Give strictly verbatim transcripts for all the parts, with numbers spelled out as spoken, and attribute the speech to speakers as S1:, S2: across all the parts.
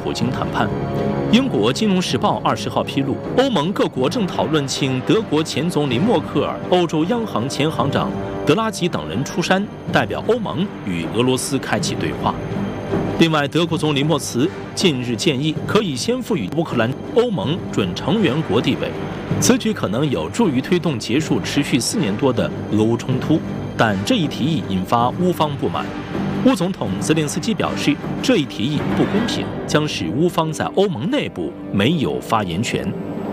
S1: 普京谈判。英国《金融时报》二十号披露，欧盟各国正讨论请德国前总理默克尔、欧洲央行前行长德拉吉等人出山，代表欧盟与俄罗斯开启对话。另外，德国总理默茨近日建议，可以先赋予乌克兰欧盟准成员国地位，此举可能有助于推动结束持续四年多的俄乌冲突。但这一提议引发乌方不满。乌总统泽连斯基表示，这一提议不公平，将使乌方在欧盟内部没有发言权。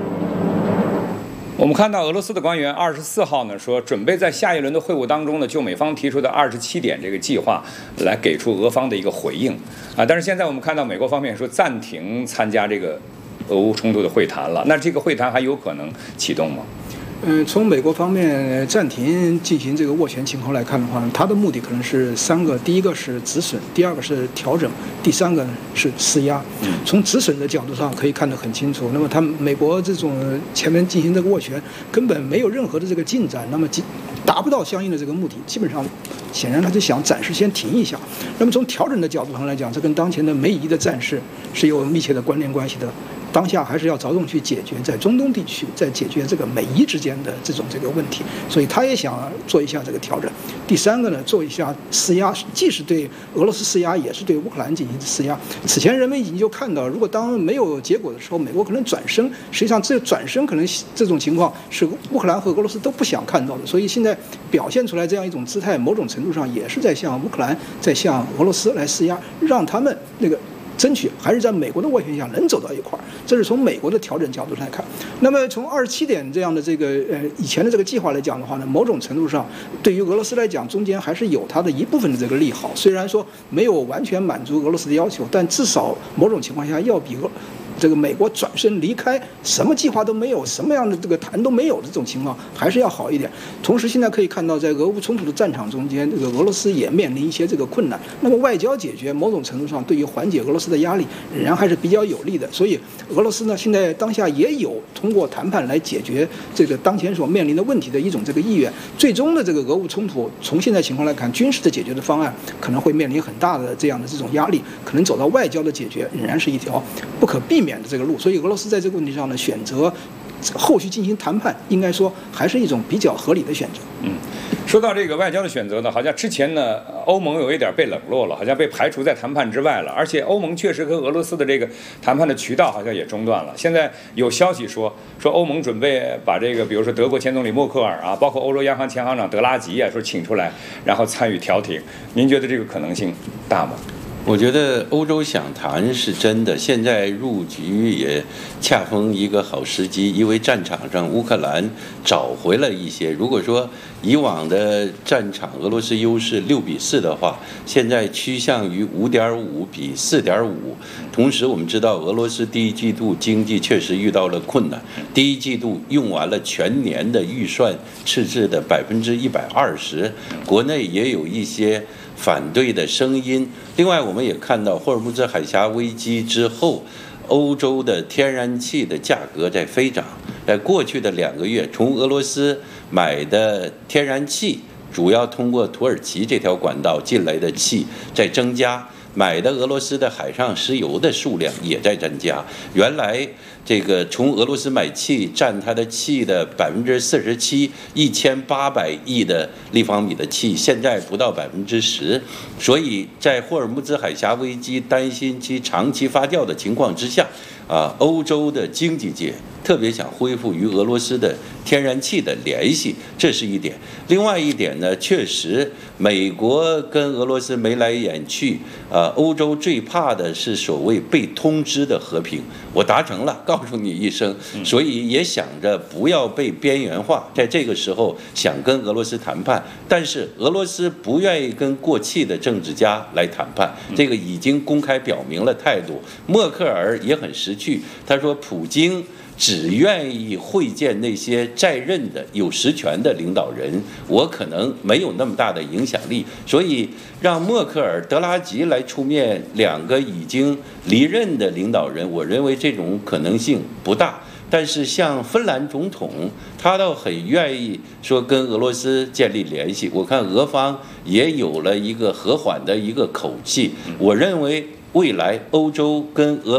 S2: 我们看到俄罗斯的官员二十四号呢说，准备在下一轮的会晤当中呢，就美方提出的二十七点这个计划来给出俄方的一个回应啊。但是现在我们看到美国方面说暂停参加这个俄乌冲突的会谈了，那这个会谈还有可能启动吗？
S3: 嗯，从美国方面暂停进行这个斡旋情况来看的话，它的目的可能是三个：第一个是止损，第二个是调整，第三个是施压。从止损的角度上可以看得很清楚。那么，他美国这种前面进行这个斡旋，根本没有任何的这个进展，那么达不到相应的这个目的，基本上，显然他就想暂时先停一下。那么从调整的角度上来讲，这跟当前的美伊的战事是有密切的关联关系的。当下还是要着重去解决在中东地区，在解决这个美伊之间的这种这个问题，所以他也想做一下这个调整。第三个呢，做一下施压，既是对俄罗斯施压，也是对乌克兰进行施压。此前人们已经就看到，如果当没有结果的时候，美国可能转身，实际上这转身可能这种情况是乌克兰和俄罗斯都不想看到的。所以现在表现出来这样一种姿态，某种程度上也是在向乌克兰、在向俄罗斯来施压，让他们那个。争取还是在美国的斡旋下能走到一块儿，这是从美国的调整角度来看。那么从二十七点这样的这个呃以前的这个计划来讲的话呢，某种程度上对于俄罗斯来讲，中间还是有它的一部分的这个利好。虽然说没有完全满足俄罗斯的要求，但至少某种情况下要比俄。这个美国转身离开，什么计划都没有，什么样的这个谈都没有的这种情况，还是要好一点。同时，现在可以看到，在俄乌冲突的战场中间，这个俄罗斯也面临一些这个困难。那么，外交解决某种程度上对于缓解俄罗斯的压力，仍然还是比较有利的。所以，俄罗斯呢，现在当下也有通过谈判来解决这个当前所面临的问题的一种这个意愿。最终的这个俄乌冲突，从现在情况来看，军事的解决的方案可能会面临很大的这样的这种压力，可能走到外交的解决，仍然是一条不可避免的这个路，所以俄罗斯在这个问题上呢，选择后续进行谈判，应该说还是一种比较合理的选择。
S2: 嗯，说到这个外交的选择呢，好像之前呢，欧盟有一点被冷落了，好像被排除在谈判之外了，而且欧盟确实跟俄罗斯的这个谈判的渠道好像也中断了。现在有消息说，说欧盟准备把这个，比如说德国前总理默克尔啊，包括欧洲央行前行长德拉吉啊，说请出来，然后参与调停。您觉得这个可能性大吗？
S4: 我觉得欧洲想谈是真的，现在入局也恰逢一个好时机，因为战场上乌克兰找回了一些。如果说以往的战场俄罗斯优势六比四的话，现在趋向于五点五比四点五。同时，我们知道俄罗斯第一季度经济确实遇到了困难，第一季度用完了全年的预算赤字的百分之一百二十，国内也有一些反对的声音。另外，我们也看到霍尔木兹海峡危机之后，欧洲的天然气的价格在飞涨。在过去的两个月，从俄罗斯买的天然气，主要通过土耳其这条管道进来的气在增加，买的俄罗斯的海上石油的数量也在增加。原来这个从俄罗斯买气占它的气的百分之四十七，一千八百亿的立方米的气，现在不到百分之十。所以在霍尔木兹海峡危机担心其长期发酵的情况之下，啊，欧洲的经济界特别想恢复与俄罗斯的天然气的联系，这是一点。另外一点呢，确实美国跟俄罗斯眉来眼去，啊，欧洲最怕的是所谓被通知的和平。我达成了，告诉你一声，所以也想着不要被边缘化，在这个时候想跟俄罗斯谈判，但是俄罗斯不愿意跟过气的政治家来谈判，这个已经公开表明了态度。默克尔也很识趣，他说普京只愿意会见那些在任的有实权的领导人，我可能没有那么大的影响力，所以让默克尔、德拉吉来出面，两个已经离任的领导人，我认为这种可能性不大。但是像芬兰总统，他倒很愿意说跟俄罗斯建立联系，我看俄方也有了一个和缓的一个口气。我认为未来欧洲跟俄